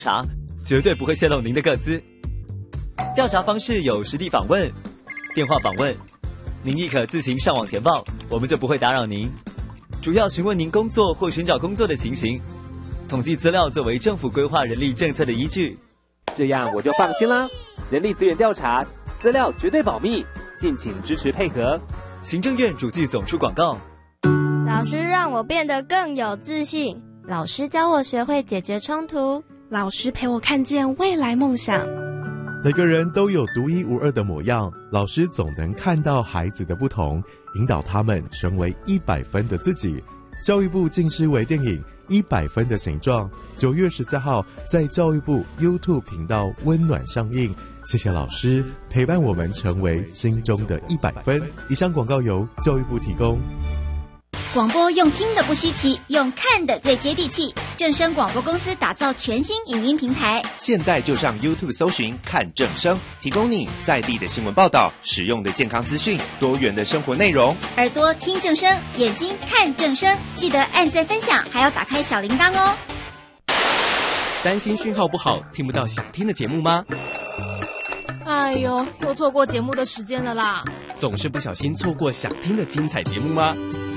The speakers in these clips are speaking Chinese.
查，绝对不会泄露您的个资。调查方式有实地访问、电话访问，您亦可自行上网填报，我们就不会打扰您。主要询问您工作或寻找工作的情形，统计资料作为政府规划人力政策的依据。 这样我就放心啦。人力资源调查，资料绝对保密，敬请支持配合。 行政院主计总处广告。 老师让我变得更有自信， 老师教我学会解决冲突， 老师陪我看见未来梦想。 每个人都有独一无二的模样，老师总能看到孩子的不同，引导他们成为100分的自己。教育部近视微电影100分的形状，9月14号在教育部 YouTube 频道温暖上映。谢谢老师陪伴我们成为心中的100分。以上广告由教育部提供。 广播用听的不稀奇，用看的最接地气。正声广播公司打造全新影音平台， 现在就上 YouTube 搜寻看正声，提供你在地的新闻报道、实用的健康资讯、多元的生活内容。 耳朵听正声，眼睛看正声，记得按赞分享，还要打开小铃铛哦。 担心讯号不好，听不到想听的节目吗？ 哎呦，又错过节目的时间了啦！ 总是不小心错过想听的精彩节目吗？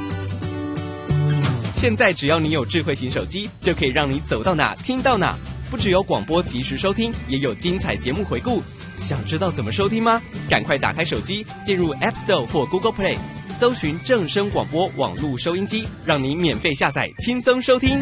现在只要你有智慧型手机，就可以让你走到哪听到哪。不只有广播及时收听，也有精彩节目回顾。想知道怎么收听吗？赶快打开手机，进入 App Store 或 Google Play， 搜寻正声广播网络收音机，让你免费下载，轻松收听。